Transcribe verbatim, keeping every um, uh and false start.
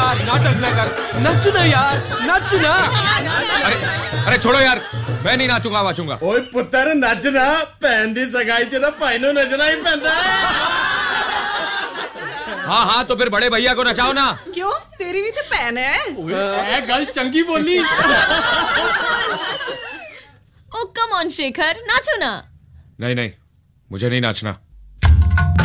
यार, नाटक ना कर, नच ना यार, नच ना। अरे अरे छोड़ो यार, मैं नहीं नाचूंगा वाचूंगा। ओए पुत्र नचना, भैन दी सगाई च तो भाई नूं नचना ही पैंदा। हाँ हाँ तो फिर बड़े भैया को नचाओ ना। क्यों, तेरी भी तो भैन है। ओए गल चंगी बोली। ओ कम ऑन शेखर, नाचो ना। नहीं नहीं, मुझे नहीं नाचना।